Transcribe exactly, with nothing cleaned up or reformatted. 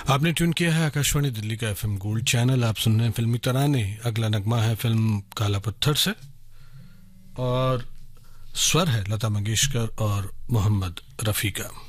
आपने ट्यून किया है आकाशवाणी दिल्ली का एफएम गोल्ड चैनल। आप सुन रहे हैं फिल्मी तराने। अगला नगमा है फिल्म काला पत्थर से और स्वर है लता मंगेशकर और मोहम्मद रफी का।